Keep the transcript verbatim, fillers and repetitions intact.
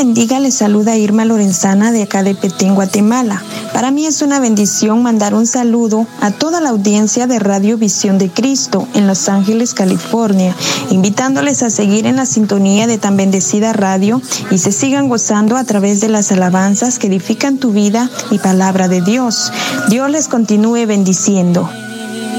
bendiga, les saluda Irma Lorenzana de acá de Petén, Guatemala. Para mí es una bendición mandar un saludo a toda la audiencia de Radio Visión de Cristo en Los Ángeles, California, invitándoles a seguir en la sintonía de tan bendecida radio y se sigan gozando a través de las alabanzas que edifican tu vida y palabra de Dios. Dios les continúe bendiciendo.